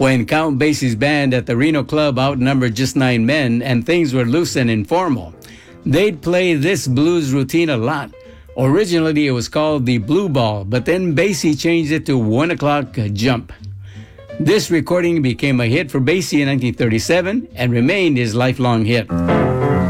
When Count Basie's band at the Reno Club outnumbered just 9 men and things were loose and informal, they'd play this blues routine a lot. Originally, it was called the Blue Ball, but then Basie changed it to 1 o'clock jump. This recording became a hit for Basie in 1937 and remained his lifelong hit.